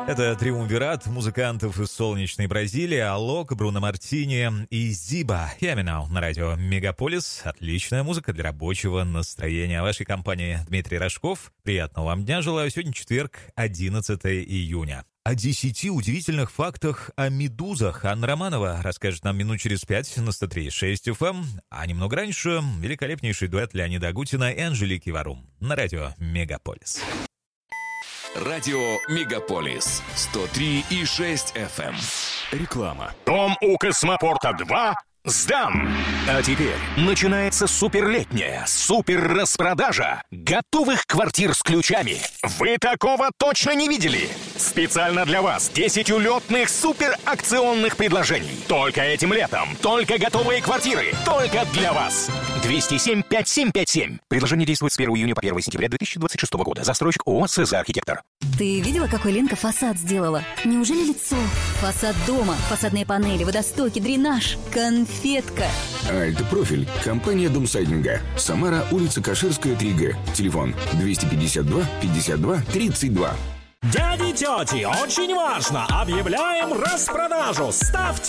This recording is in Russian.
Это триумвират музыкантов из солнечной Бразилии: Алок, Бруно Мартини и Зиба. Яминау на радио Мегаполис. Отличная музыка для рабочего настроения. В вашей компании Дмитрий Рожков. Приятного вам дня желаю. Сегодня четверг, 11 июня. О 10 удивительных фактах о медузах Анна Романова расскажет нам минут через 5 на 103.6 FM. А немного раньше великолепнейший дуэт Леонида Агутина и Анжелики Варум на радио Мегаполис. Радио Мегаполис 103,6 FM. Реклама. Дом у Космопорта 2 сдан. А теперь начинается суперлетняя супер-распродажа готовых квартир с ключами. Вы такого точно не видели? Специально для вас 10 улетных суперакционных предложений. Только этим летом. Только готовые квартиры. Только для вас. 207-5757. Предложение действует с 1 июня по 1 сентября 2026 года. Застройщик ООО «СЗ Архитектор». Ты видела, какой Ленка фасад сделала? Неужели лицо? Фасад дома, фасадные панели, водостоки, дренаж, конфетка. Альт-профиль. Компания Домсайдинга. Самара, улица Каширская, 3Г. Телефон 252 52 32. Дяди, тети, очень важно! Объявляем распродажу! Ставьте